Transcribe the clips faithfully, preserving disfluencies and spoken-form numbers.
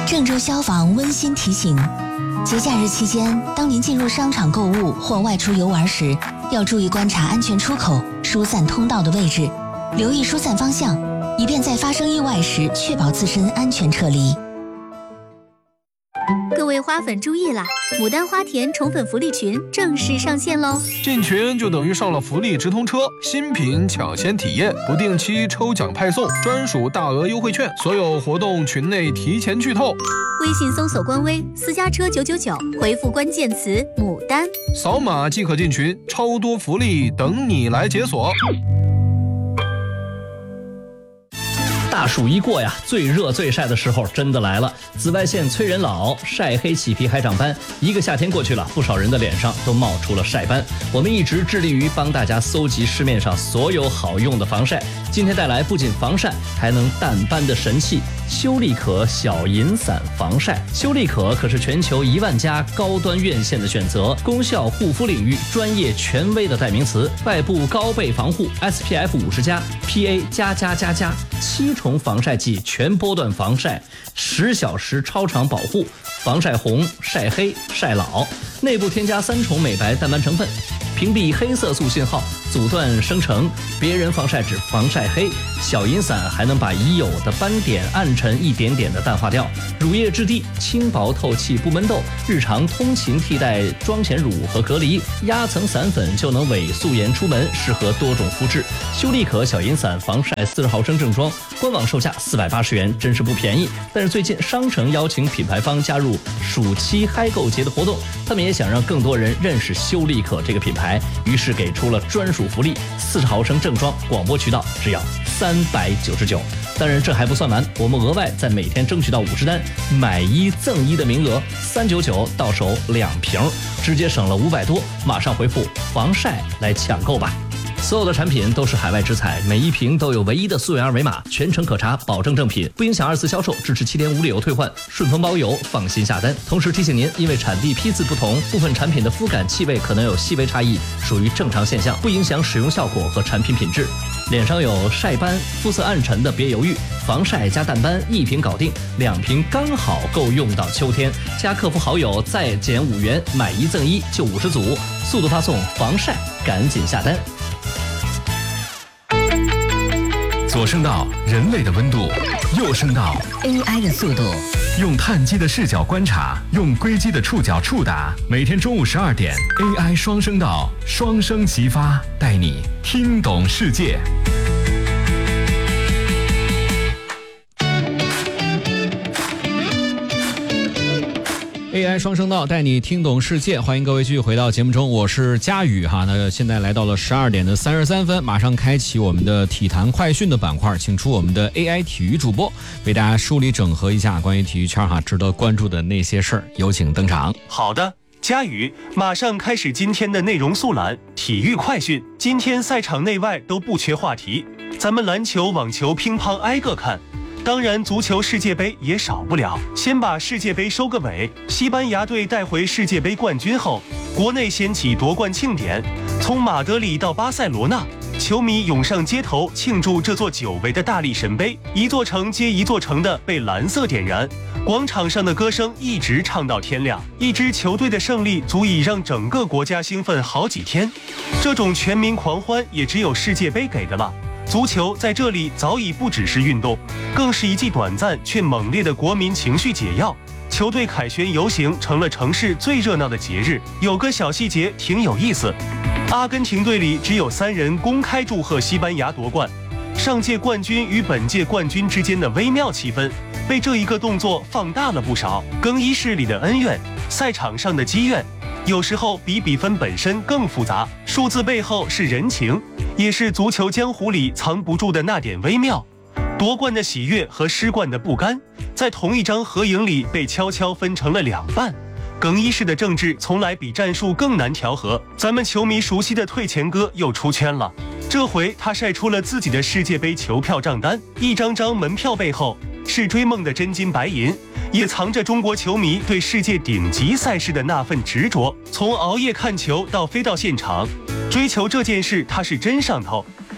郑州消防温馨提醒：节假日期间，当您进入商场购物或外出游玩时，要注意观察安全出口、疏散通道的位置，留意疏散方向，以便在发生意外时确保自身安全撤离。 各位花粉注意啦！牡丹花田宠粉福利群正式上线喽！ 进群就等于上了福利直通车，新品抢先体验，不定期抽奖派送，专属大额优惠券，所有活动群内提前剧透。 微信搜索官微私家车九九九，回复关键词牡丹， 扫码即可进群，超多福利等你来解锁。 大暑一过呀，最热最晒的时候真的来了。紫外线催人老，晒黑起皮还长斑。一个夏天过去了，不少人的脸上都冒出了晒斑。我们一直致力于帮大家搜集市面上所有好用的防晒。今天带来不仅防晒，还能淡斑的神器——修丽可小银伞防晒。修丽可可是全球一万家高端院线的选择，功效护肤领域专业权威的代名词。外部高倍防护 ，S P F 五十加 ，P A 加加加加，七重防晒剂全波段防晒，十小时超长保护，防晒红、晒黑、晒老。内部添加三重美白淡斑成分，屏蔽黑色素信号，阻断生成。别人防晒只防晒黑，小银伞还能把已有的斑点暗沉一点点的淡化掉。乳液质地轻薄透气不闷痘，日常通勤替代妆前乳和隔离，压层散粉就能伪素颜出门，适合多种肤质。修丽可小银伞防晒四十毫升正装，官网售价四百八十元，真是不便宜。但是最近商城邀请品牌方加入暑期嗨购节的活动，他们也想让更多人认识修丽可这个品牌，于是给出了专属福利：四十毫升正装，广播渠道只要三百九十九。当然这还不算完，我们额外在每天争取到五十单买一赠一的名额，三九九到手两瓶，直接省了五百多。马上回复防晒来抢购吧。所有的产品都是海外直采，每一瓶都有唯一的溯源二维码，全程可查，保证正品，不影响二次销售，支持七天无理由退换，顺丰包邮，放心下单。同时提醒您，因为产地批次不同，部分产品的肤感气味可能有细微差异，属于正常现象，不影响使用效果和产品品质。脸上有晒斑、肤色暗沉的别犹豫，防晒加淡斑一瓶搞定，两瓶刚好够用到秋天。加客服好友再减五元，买一赠一，就五十组，速度发送防晒，赶紧下单。 左声道人类的温度，右声道 A I 的速度， 用碳基的视角观察，用硅基的触角触达。每天中午十二点 ，A I 双声道双声齐发，带你听懂世界。 A I 双声道带你听懂世界，欢迎各位继续回到节目中，我是佳宇哈。那现在来到了十二点的三十三分，马上开启我们的体坛快讯的板块，请出我们的 A I 体育主播，为大家梳理整合一下关于体育圈哈值得关注的那些事儿，有请登场。 好的，佳宇，马上开始今天的内容速览，体育快讯。今天赛场内外都不缺话题，咱们篮球、网球、乒乓挨个看。当然足球世界杯也少不了，先把世界杯收个尾。西班牙队带回世界杯冠军后，国内掀起夺冠庆典，从马德里到巴塞罗那，球迷涌上街头庆祝这座久违的大力神杯，一座城接一座城的被蓝色点燃，广场上的歌声一直唱到天亮。一支球队的胜利足以让整个国家兴奋好几天，这种全民狂欢也只有世界杯给的了。足球在这里早已不只是运动，更是一剂短暂却猛烈的国民情绪解药。球队凯旋游行成了城市最热闹的节日。有个小细节挺有意思，阿根廷队里只有三人公开祝贺西班牙夺冠，上届冠军与本届冠军之间的微妙气氛被这一个动作放大了不少。更衣室里的恩怨，赛场上的积怨，有时候比比分本身更复杂。数字背后是人情，也是足球江湖里藏不住的那点微妙。夺冠的喜悦和失冠的不甘，在同一张合影里被悄悄分成了两半。更衣室的政治从来比战术更难调和。咱们球迷熟悉的退钱哥又出圈了，这回他晒出了自己的世界杯球票账单，一张张门票背后是追梦的真金白银，也藏着中国球迷对世界顶级赛事的那份执着。从熬夜看球到飞到现场，追求这件事他是真上头。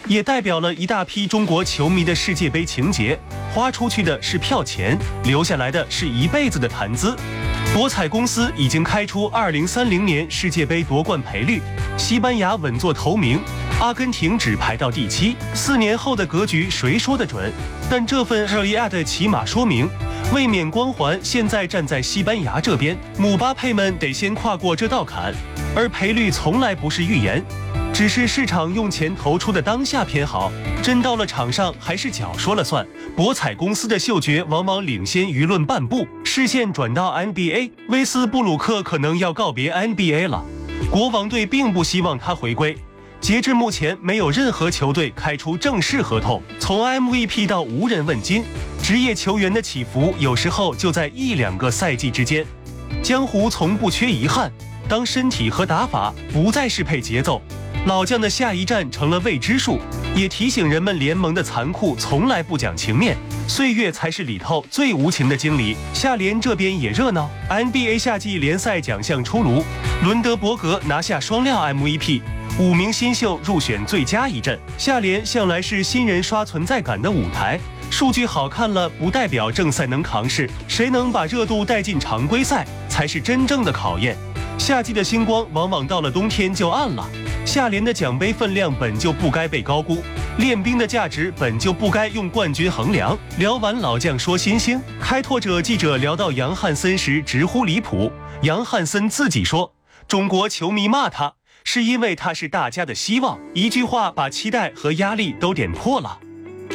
也代表了一大批中国球迷的世界杯情节。花出去的是票钱，留下来的是一辈子的谈资。博彩公司已经开出二零三零年世界杯夺冠赔率，西班牙稳坐头名，阿根廷只排到第七。四年后的格局谁说得准？但这份 reality 起码说明，卫冕光环现在站在西班牙这边，姆巴佩们得先跨过这道坎。而赔率从来不是预言，只是市场用钱投出的当下偏好，真到了场上还是脚说了算。博彩公司的嗅觉往往领先舆论半步，视线转到 N B A， 威斯布鲁克可能要告别 N B A 了，国王队并不希望他回归。截至目前，没有任何球队开出正式合同。从 M V P 到无人问津，职业球员的起伏有时候就在一两个赛季之间。江湖从不缺遗憾，当身体和打法不再适配节奏，老将的下一站成了未知数，也提醒人们联盟的残酷从来不讲情面，岁月才是里头最无情的经理。夏联这边也热闹 ，N B A 夏季联赛奖项出炉，伦德伯格拿下双料 M V P， 五名新秀入选最佳一阵。夏联向来是新人刷存在感的舞台，数据好看了不代表正赛能扛事，谁能把热度带进常规赛才是真正的考验。夏季的星光往往到了冬天就暗了。夏联的奖杯分量本就不该被高估，练兵的价值本就不该用冠军衡量。聊完老将说新星，开拓者记者聊到杨汉森时直呼离谱。杨汉森自己说，中国球迷骂他是因为他是大家的希望，一句话把期待和压力都点破了。